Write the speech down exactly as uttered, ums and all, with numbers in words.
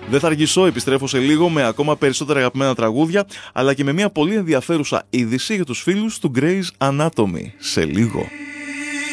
Δεν θα αργήσω, επιστρέφω σε λίγο με ακόμα περισσότερα αγαπημένα τραγούδια, αλλά και με μια πολύ ενδιαφέρουσα είδηση για τους φίλους του Grey's Anatomy. Σε λίγο.